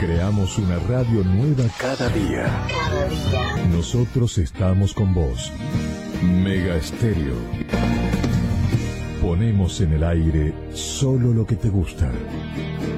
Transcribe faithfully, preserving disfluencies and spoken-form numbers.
Creamos una radio nueva cada día. Cada día. Nosotros estamos con vos. Mega Estéreo. Ponemos en el aire solo lo que te gusta.